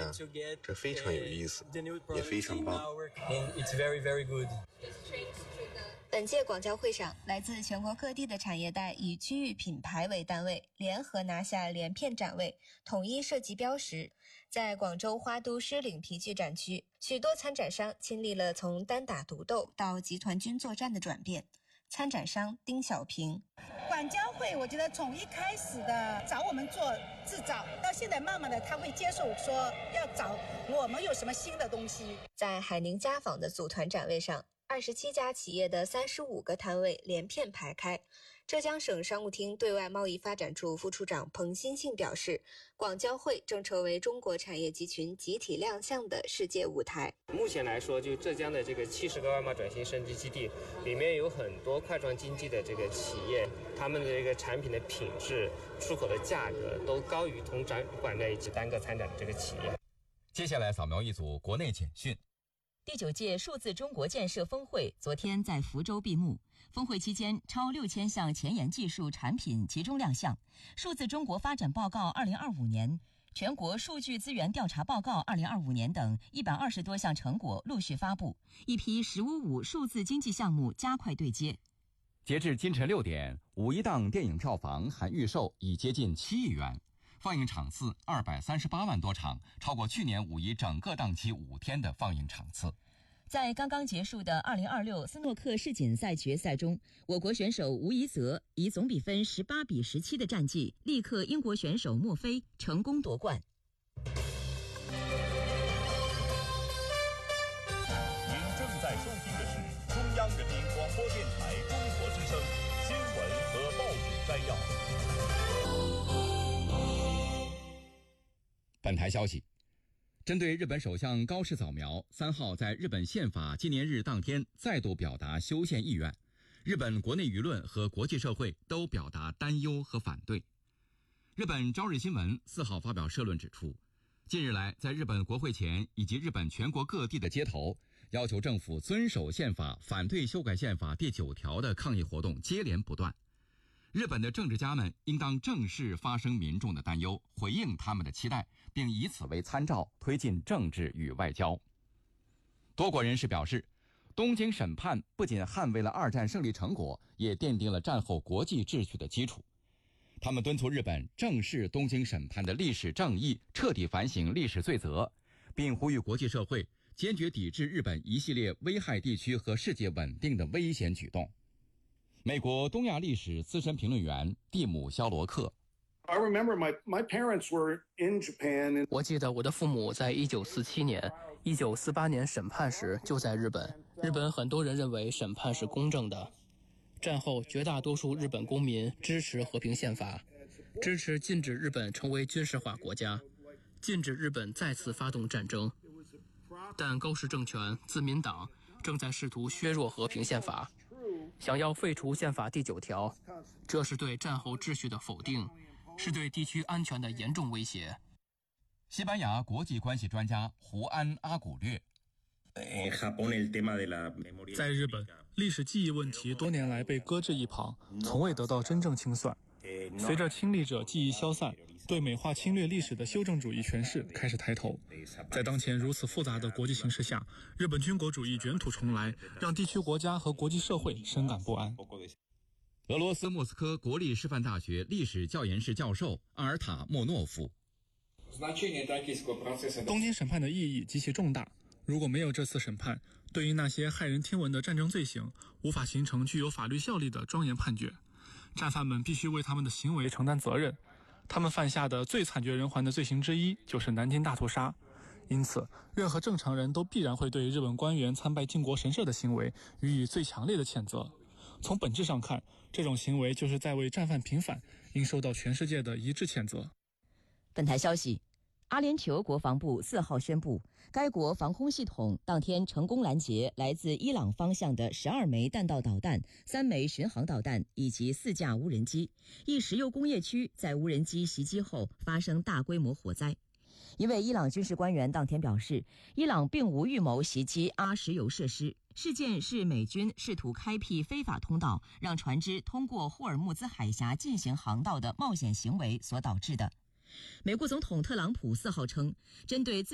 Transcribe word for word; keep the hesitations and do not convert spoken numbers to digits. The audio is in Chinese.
呢，这非常有意思，也非常棒。 本届广交会上，来自全国各地的产业带以区域品牌为单位，联合拿下连片展位，统一设计标识。在广州花都狮岭皮具展区，许多参展商经历了从单打独斗到集团军作战的转变。参展商丁小平， 广交会我觉得从一开始的找我们做制造，到现在慢慢的他会接受说要找我们有什么新的东西。 在海宁家纺的组团展位上，二十七家企业的三十五个摊位连片排开。浙江省商务厅对外贸易发展处副处长彭新信表示，广交会正成为中国产业集群集体亮相的世界舞台。 目前来说，就浙江的这个七十个外贸转型升级基地里面有很多块状经济的这个企业，他们的这个产品的品质、出口的价格都高于同展馆内及单个参展的这个企业。 接下来扫描一组国内简讯。 第九届数字中国建设峰会昨天在福州闭幕。峰会期间，超六千项前沿技术产品集中亮相。数字中国发展报告二零二五年、全国数据资源调查报告二零二五年等一百二十多项成果陆续发布，一批“十五五”数字经济项目加快对接。 截至今晨六点，五一档电影票房含预售已接近七亿元。放映场次二百三十八万多场，超过去年五一整个档期五天的放映场次。 在刚刚结束的二零二六斯诺克世锦赛决赛中，我国选手吴怡泽以总比分十八比十七的战绩力克英国选手墨菲，成功夺冠。 您正在收听的是中央人民广播电台中国之声新闻和报纸摘要。 本台消息，针对日本首相高市早苗三号在日本宪法纪念日当天再度表达修宪意愿，日本国内舆论和国际社会都表达担忧和反对。日本朝日新闻四号发表社论指出，近日来在日本国会前以及日本全国各地的街头，要求政府遵守宪法、反对修改宪法第九条的抗议活动接连不断。日本的政治家们应当正视发生民众的担忧，回应他们的期待，并以此为参照，推进政治与外交。多国人士表示，东京审判不仅捍卫了二战胜利成果，也奠定了战后国际秩序的基础。他们敦促日本正视东京审判的历史正义，彻底反省历史罪责，并呼吁国际社会坚决抵制日本一系列危害地区和世界稳定的危险举动。美国东亚历史资深评论员蒂姆·肖罗克， I remember my, my parents were in Japan. 我记得我的父母在一九四七年、一九四八年审判时就在日本。日本很多人认为审判是公正的。战后，绝大多数日本公民支持和平宪法，支持禁止日本成为军事化国家，禁止日本再次发动战争。但高市政权、自民党正在试图削弱和平宪法，想要废除宪法第九条，这是对战后秩序的否定，是对地区安全的严重威胁。 西班牙国际关系专家胡安·阿古略， 在日本，历史记忆问题多年来被搁置一旁，从未得到真正清算。随着亲历者记忆消散，对美化侵略历史的修正主义诠释开始抬头。在当前如此复杂的国际形势下，日本军国主义卷土重来，让地区国家和国际社会深感不安。 俄罗斯莫斯科国立师范大学历史教研室教授阿尔塔莫诺夫， 东京审判的意义极其重大。如果没有这次审判，对于那些骇人听闻的战争罪行，无法形成具有法律效力的庄严判决。战犯们必须为他们的行为承担责任。他们犯下的最惨绝人寰的罪行之一就是南京大屠杀。因此，任何正常人都必然会对日本官员参拜靖国神社的行为予以最强烈的谴责。从本质上看，这种行为就是在为战犯平反，应受到全世界的一致谴责。 本台消息，阿联酋国防部四号宣布，该国防空系统当天成功拦截来自伊朗方向的十二枚弹道导弹、三枚巡航导弹以及四架无人机。一石油工业区在无人机袭击后发生大规模火灾。一位伊朗军事官员当天表示，伊朗并无预谋袭击阿石油设施，事件是美军试图开辟非法通道，让船只通过霍尔木兹海峡进行航道的冒险行为所导致的。美国总统特朗普四号称，针对自